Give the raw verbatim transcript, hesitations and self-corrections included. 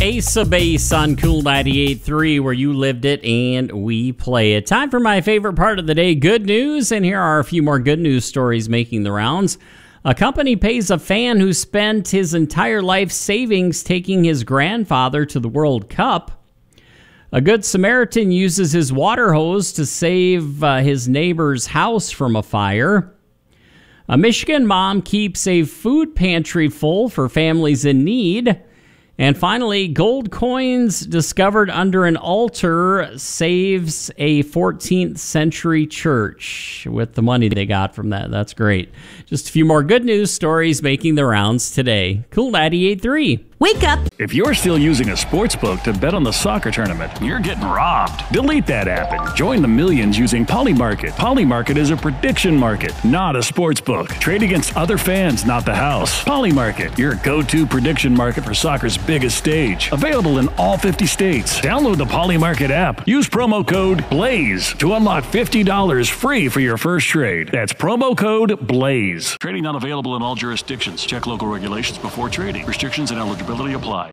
Ace of Base on Cool ninety-eight point three, where you lived it and we play it. Time for my favorite part of the day, good news. And here are a few more good news stories making the rounds. A company pays a fan who spent his entire life savings taking his grandfather to the World Cup. A good Samaritan uses his water hose to save uh, his neighbor's house from a fire. A Michigan mom keeps a food pantry full for families in need. And finally, gold coins discovered under an altar saves a fourteenth century church with the money they got from that. That's great. Just a few more good news stories making the rounds today. Cool ninety-eight point three. Wake up! If you're still using a sports book to bet on the soccer tournament, you're getting robbed. Delete that app and join the millions using Polymarket. Polymarket is a prediction market, not a sports book. Trade against other fans, not the house. Polymarket, your go-to prediction market for soccer's biggest stage. Available in all fifty states. Download the Polymarket app. Use promo code BLAZE to unlock fifty dollars free for your first trade. That's promo code BLAZE. Trading not available in all jurisdictions. Check local regulations before trading. Restrictions and eligibility apply.